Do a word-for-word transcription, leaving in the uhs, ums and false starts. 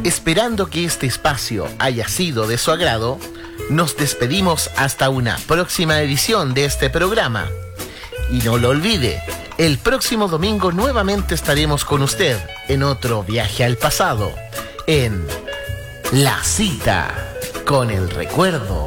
Esperando que este espacio haya sido de su agrado, nos despedimos hasta una próxima edición de este programa. Y no lo olvide, el próximo domingo nuevamente estaremos con usted en otro viaje al pasado, en La Cita con el Recuerdo.